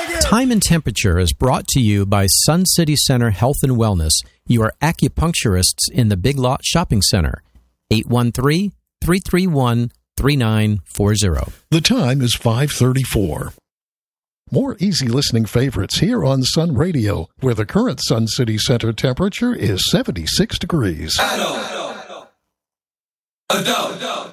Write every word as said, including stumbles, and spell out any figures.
Time and Temperature is brought to you by Sun City Center Health and Wellness, your acupuncturists in the Big Lot Shopping Center. eight one three, three three one, three nine four zero. The time is five thirty-four. More easy listening favorites here on Sun Radio, where the current Sun City Center temperature is seventy-six degrees. Adult. Adult.